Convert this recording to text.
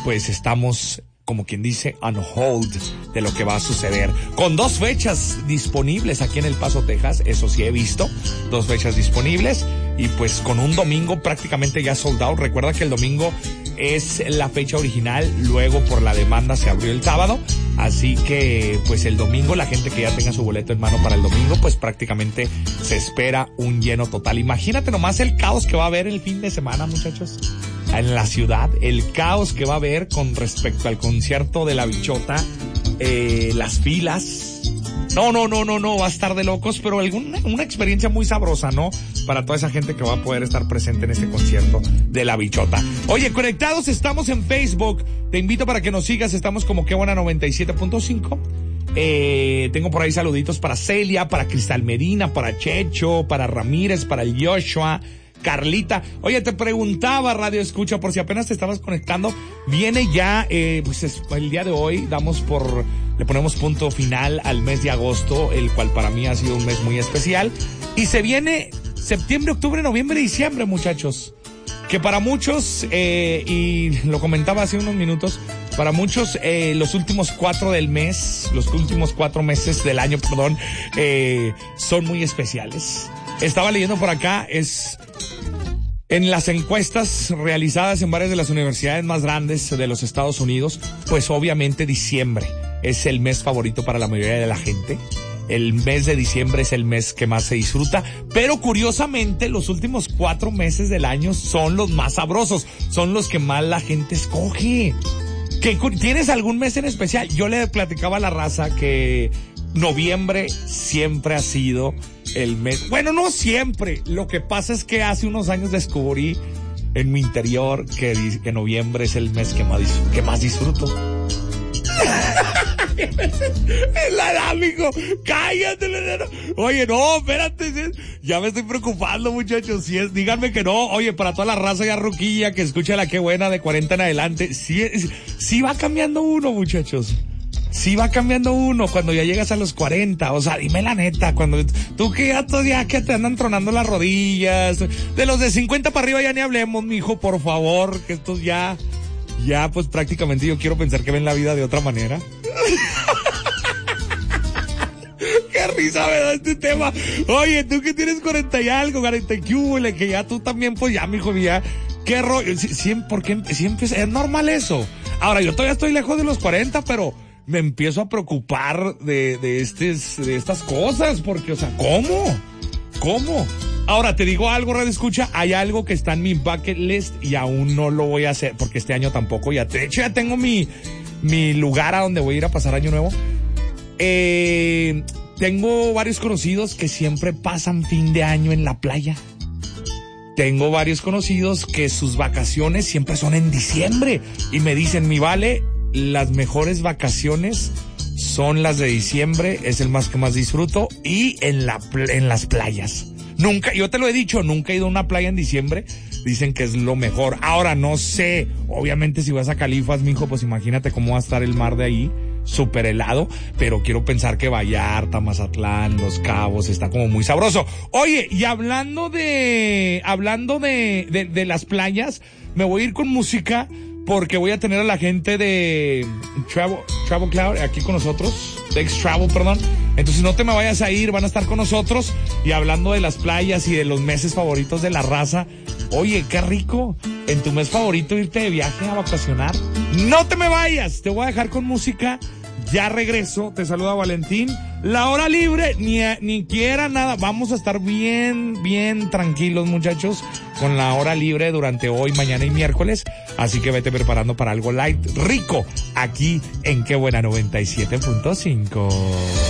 pues estamos, como quien dice, on hold de lo que va a suceder. Con 2 fechas disponibles aquí en El Paso, Texas, eso sí he visto, 2 fechas disponibles, y pues con un domingo prácticamente ya sold out. Recuerda que el domingo es la fecha original, luego por la demanda se abrió el sábado, así que pues el domingo, la gente que ya tenga su boleto en mano para el domingo, pues prácticamente se espera un lleno total. Imagínate nomás el caos que va a haber el fin de semana, muchachos, en la ciudad, el caos que va a haber con respecto al concierto de La Bichota, las filas. No, va a estar de locos, pero una experiencia muy sabrosa, ¿no? Para toda esa gente que va a poder estar presente en ese concierto de La Bichota. Oye, conectados estamos en Facebook, te invito para que nos sigas, estamos como Qué Buena 97.5. Tengo por ahí saluditos para Celia, para Cristal Medina, para Checho, para Ramírez, para el Joshua, Carlita. Oye, te preguntaba, Radio Escucha, por si apenas te estabas conectando, viene ya, pues el día de hoy le ponemos punto final al mes de agosto, el cual para mí ha sido un mes muy especial, y se viene septiembre, octubre, noviembre y diciembre, muchachos, que para muchos, y lo comentaba hace unos minutos, para muchos los últimos 4 meses del año, son muy especiales. Estaba leyendo por acá, en las encuestas realizadas en varias de las universidades más grandes de los Estados Unidos, pues obviamente diciembre es el mes favorito para la mayoría de la gente. El mes de diciembre es el mes que más se disfruta, pero curiosamente los últimos 4 meses del año son los más sabrosos, son los que más la gente escoge. ¿Tienes algún mes en especial? Yo le platicaba a la raza que noviembre siempre ha sido el mes. Bueno, no siempre. Lo que pasa es que hace unos años descubrí en mi interior que noviembre es el mes que más disfruto. Es la edad, amigo. Cállate. Oye, no, espérate. Ya me estoy preocupando, muchachos. Díganme que no. Oye, para toda la raza ya ruquilla que escucha la Qué Buena de 40 en adelante, sí va cambiando uno, muchachos. Sí va cambiando uno cuando ya llegas a los 40, o sea, dime la neta, cuando tú que ya que te andan tronando las rodillas, de los de 50 para arriba ya ni hablemos, mijo, por favor, que estos ya pues prácticamente yo quiero pensar que ven la vida de otra manera. Qué risa me da este tema. Oye, tú que tienes 40 y algo, 40 y que ya tú también, pues ya, mijo, ya, qué rollo, porque siempre es normal eso. Ahora, yo todavía estoy lejos de los 40, pero me empiezo a preocupar de estas cosas, porque, o sea, ¿cómo? Ahora, te digo algo, Radio Escucha, hay algo que está en mi bucket list y aún no lo voy a hacer, porque este año tampoco, de hecho ya tengo mi lugar a donde voy a ir a pasar año nuevo. Tengo varios conocidos que siempre pasan fin de año en la playa. Tengo varios conocidos que sus vacaciones siempre son en diciembre y me dicen, mi vale, las mejores vacaciones son las de diciembre, es el más que más disfruto, y en las playas. Nunca, yo te lo he dicho, nunca he ido a una playa en diciembre, dicen que es lo mejor. Ahora no sé, obviamente si vas a Califas, mijo, pues imagínate cómo va a estar el mar de ahí, súper helado, pero quiero pensar que Vallarta, Mazatlán, Los Cabos, está como muy sabroso. Oye, y hablando de las playas, me voy a ir con música, porque voy a tener a la gente de Travel Cloud aquí con nosotros, de X-Travel, perdón. Entonces no te me vayas a ir, van a estar con nosotros y hablando de las playas y de los meses favoritos de la raza. Oye, qué rico, en tu mes favorito irte de viaje a vacacionar. No te me vayas, te voy a dejar con música. Ya regreso, te saluda Valentín. La hora libre, ni quiera nada. Vamos a estar bien tranquilos, muchachos, con la hora libre durante hoy, mañana y miércoles. Así que vete preparando para algo light, rico, aquí en Qué Buena 97.5.